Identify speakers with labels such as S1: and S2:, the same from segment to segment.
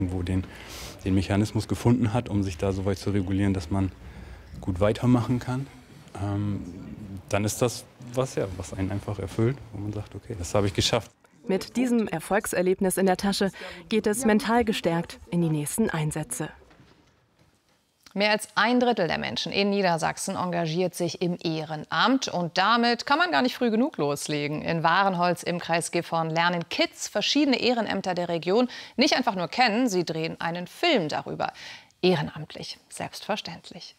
S1: wo den Mechanismus gefunden hat, um sich da so weit zu regulieren, dass man gut weitermachen kann, dann ist das was einen einfach erfüllt, wo man sagt, okay, das habe ich geschafft.
S2: Mit diesem Erfolgserlebnis in der Tasche geht es mental gestärkt in die nächsten Einsätze.
S3: Mehr als 1/3 der Menschen in Niedersachsen engagiert sich im Ehrenamt. Und damit kann man gar nicht früh genug loslegen. In Wahrenholz im Kreis Gifhorn lernen Kids verschiedene Ehrenämter der Region nicht einfach nur kennen, sie drehen einen Film darüber. Ehrenamtlich, selbstverständlich.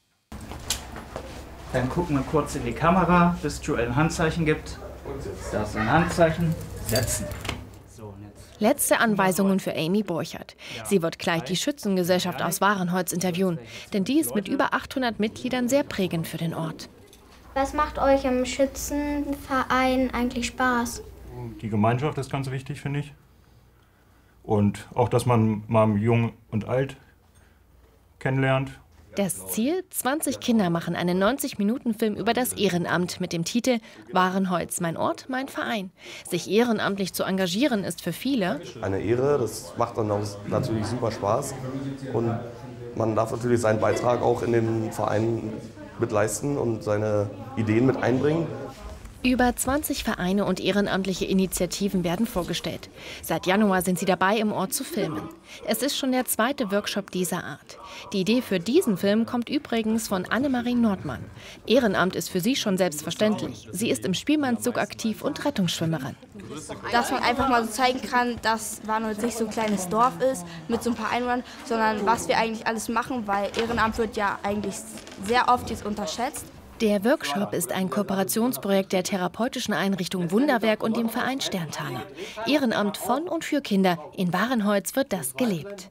S4: Dann gucken wir kurz in die Kamera, bis Joel ein Handzeichen gibt. Da ist ein Handzeichen. Setzen.
S5: Letzte Anweisungen für Amy Borchert. Sie wird gleich die Schützengesellschaft aus Wahrenholz interviewen, denn die ist mit über 800 Mitgliedern sehr prägend für den Ort.
S6: Was macht euch im Schützenverein eigentlich Spaß?
S7: Die Gemeinschaft ist ganz wichtig, finde ich. Und auch, dass man mal Jung und Alt kennenlernt.
S5: Das Ziel: 20 Kinder machen einen 90-Minuten-Film über das Ehrenamt mit dem Titel Wahrenholz, mein Ort, mein Verein. Sich ehrenamtlich zu engagieren ist für viele
S8: eine Ehre, das macht dann auch natürlich super Spaß. Und man darf natürlich seinen Beitrag auch in dem Verein mitleisten und seine Ideen mit einbringen.
S5: Über 20 Vereine und ehrenamtliche Initiativen werden vorgestellt. Seit Januar sind sie dabei, im Ort zu filmen. Es ist schon der zweite Workshop dieser Art. Die Idee für diesen Film kommt übrigens von Annemarie Nordmann. Ehrenamt ist für sie schon selbstverständlich. Sie ist im Spielmannszug aktiv und Rettungsschwimmerin.
S9: Dass man einfach mal so zeigen kann, dass Warnholz nicht so ein kleines Dorf ist mit so ein paar Einwohnern, sondern was wir eigentlich alles machen, weil Ehrenamt wird ja eigentlich sehr oft jetzt unterschätzt.
S5: Der Workshop ist ein Kooperationsprojekt der therapeutischen Einrichtung Wunderwerk und dem Verein Sterntaler. Ehrenamt von und für Kinder. In Wahrenholz wird das gelebt.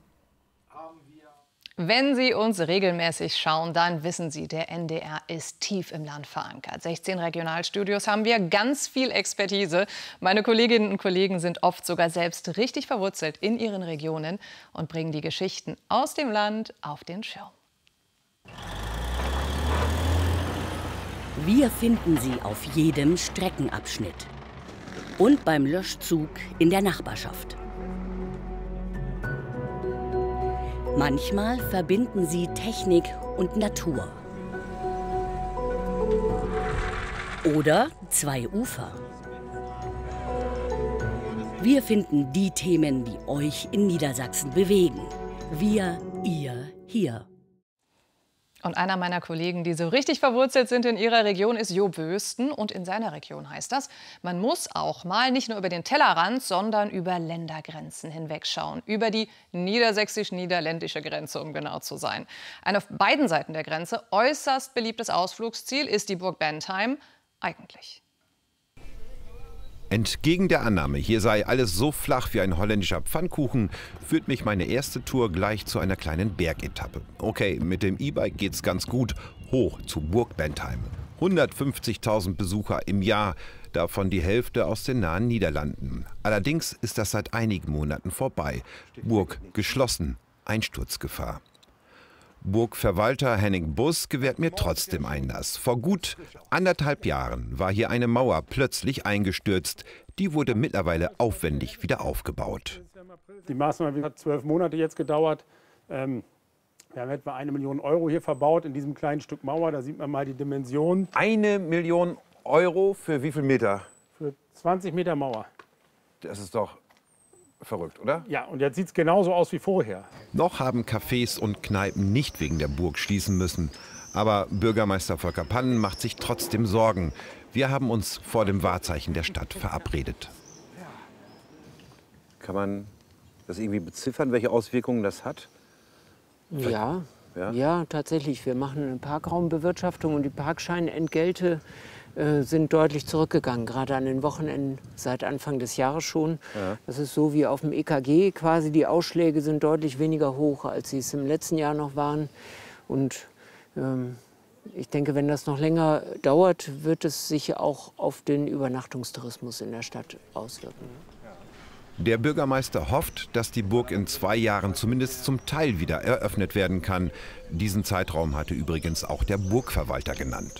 S3: Wenn Sie uns regelmäßig schauen, dann wissen Sie, der NDR ist tief im Land verankert. 16 Regionalstudios haben wir, ganz viel Expertise. Meine Kolleginnen und Kollegen sind oft sogar selbst richtig verwurzelt in ihren Regionen und bringen die Geschichten aus dem Land auf den Schirm.
S10: Wir finden sie auf jedem Streckenabschnitt und beim Löschzug in der Nachbarschaft. Manchmal verbinden sie Technik und Natur. Oder zwei Ufer. Wir finden die Themen, die euch in Niedersachsen bewegen. Wir, ihr, hier.
S3: Und einer meiner Kollegen, die so richtig verwurzelt sind in ihrer Region, ist Job Wösten. Und in seiner Region heißt das, man muss auch mal nicht nur über den Tellerrand, sondern über Ländergrenzen hinwegschauen. Über die niedersächsisch-niederländische Grenze, um genau zu sein. Ein auf beiden Seiten der Grenze äußerst beliebtes Ausflugsziel ist die Burg Bentheim eigentlich.
S11: Entgegen der Annahme, hier sei alles so flach wie ein holländischer Pfannkuchen, führt mich meine erste Tour gleich zu einer kleinen Bergetappe. Okay, mit dem E-Bike geht's ganz gut, hoch zu Burg Bentheim. 150.000 Besucher im Jahr, davon die Hälfte aus den nahen Niederlanden. Allerdings ist das seit einigen Monaten vorbei. Burg geschlossen, Einsturzgefahr. Burgverwalter Henning Bus gewährt mir trotzdem Einlass. Vor gut 1,5 Jahren war hier eine Mauer plötzlich eingestürzt. Die wurde mittlerweile aufwendig wieder aufgebaut.
S12: Die Maßnahme hat 12 Monate jetzt gedauert. Wir haben etwa 1 Million Euro hier verbaut in diesem kleinen Stück Mauer. Da sieht man mal die Dimension.
S13: 1 Million Euro für wie viel Meter?
S12: Für 20 Meter Mauer.
S13: Das ist doch verrückt, oder?
S12: Ja, und jetzt sieht es genauso aus wie vorher.
S11: Noch haben Cafés und Kneipen nicht wegen der Burg schließen müssen. Aber Bürgermeister Volker Pannen macht sich trotzdem Sorgen. Wir haben uns vor dem Wahrzeichen der Stadt verabredet.
S13: Kann man das irgendwie beziffern, welche Auswirkungen das hat?
S14: Ja, tatsächlich. Wir machen eine Parkraumbewirtschaftung und die Parkscheinentgelte sind deutlich zurückgegangen, gerade an den Wochenenden seit Anfang des Jahres schon. Ja. Das ist so wie auf dem EKG quasi. Die Ausschläge sind deutlich weniger hoch, als sie es im letzten Jahr noch waren. Und ich denke, wenn das noch länger dauert, wird es sich auch auf den Übernachtungstourismus in der Stadt auswirken.
S11: Der Bürgermeister hofft, dass die Burg in 2 Jahren zumindest zum Teil wieder eröffnet werden kann. Diesen Zeitraum hatte übrigens auch der Burgverwalter genannt.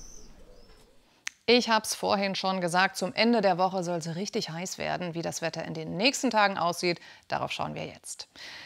S3: Ich habe es vorhin schon gesagt, zum Ende der Woche soll es richtig heiß werden. Wie das Wetter in den nächsten Tagen aussieht, darauf schauen wir jetzt.